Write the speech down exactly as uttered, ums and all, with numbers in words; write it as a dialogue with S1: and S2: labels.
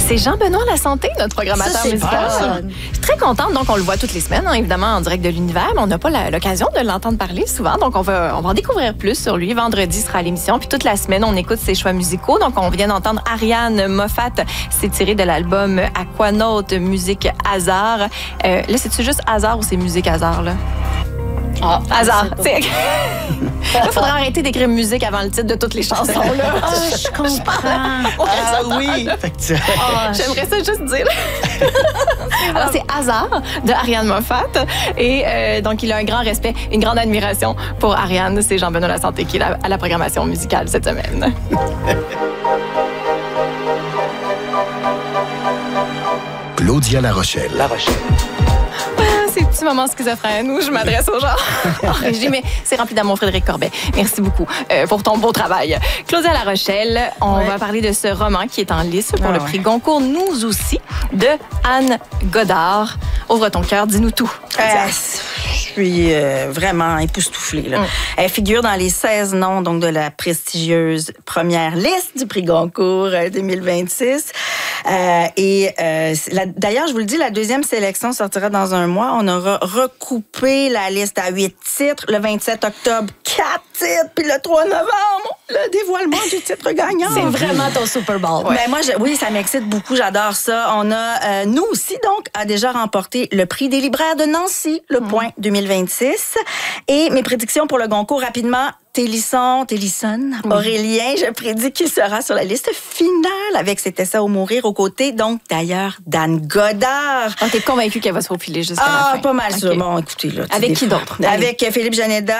S1: C'est Jean-Benoît Lasanté, notre programmateur
S2: Ça,
S1: musical. Je suis très contente. Donc, on le voit toutes les semaines, hein, évidemment, en direct de l'univers, mais on n'a pas la- l'occasion de l'entendre parler souvent. Donc, on va, on va en découvrir plus sur lui. Vendredi sera l'émission. Puis toute la semaine, on écoute ses choix musicaux. Donc, on vient d'entendre Ariane Moffat. C'est tiré de l'album Aquanaut, musique hasard. Euh, là, c'est-tu juste hasard ou c'est musique hasard, là?
S2: Ah,
S1: Hasard. C'est- Là, il faudrait arrêter d'écrire musique avant le titre de toutes les chansons. Là.
S2: Ah, je comprends.
S3: Ah oui! Fait que tu-
S2: Ah,
S1: J'aimerais ça juste dire. Alors, c'est Hasard de Ariane Moffat. Et euh, donc, il a un grand respect, une grande admiration pour Ariane. C'est Jean-Benoît Lasanté qui est là à la programmation musicale cette semaine.
S4: Claudia La Rochelle.
S3: La Rochelle.
S1: Ah, ces petits moments schizophrènes où je m'adresse aux gens en régie, mais c'est rempli d'amour, Frédéric Corbet. Merci beaucoup euh, pour ton beau travail. Claudia La Rochelle, on
S2: Ouais.
S1: va parler de ce roman qui est en lice pour
S2: Ah
S1: le
S2: ouais.
S1: prix Goncourt, Nous aussi, de Anne Godard. Ouvre ton cœur, dis-nous tout.
S2: Euh, je suis euh, vraiment époustouflée. Là.
S1: Mm.
S2: Elle figure dans les seize noms donc, de la prestigieuse première liste du prix Goncourt euh, deux mille vingt-six. Euh, et euh, la- d'ailleurs, je vous le dis, la deuxième sélection sortira dans un mois. On aura recoupé la liste à huit titres. Le vingt-sept octobre, quatre titres. Puis le trois novembre, le dévoilement du titre gagnant.
S1: C'est vraiment ton Super Bowl.
S2: Ben moi, je- oui, ça m'excite beaucoup. J'adore ça. On a, euh, nous aussi, donc, a déjà remporté le prix des libraires de Nancy, le Point deux mille vingt-six. Et mes prédictions pour le Goncourt, rapidement. Télisson, Télisson, Aurélien, je prédis qu'il sera sur la liste finale avec C'était ça ou mourir aux côtés, donc, d'ailleurs, d'Anne Godard.
S1: Ah, t'es convaincu qu'elle va se faufiler jusqu'à la
S2: Ah,
S1: fin.
S2: pas mal
S1: Ok.
S2: ça. Bon, écoutez, là. tu sais,
S1: Avec
S2: des
S1: qui
S2: fois-
S1: d'autre? Allez.
S2: Avec euh, Philippe Janeda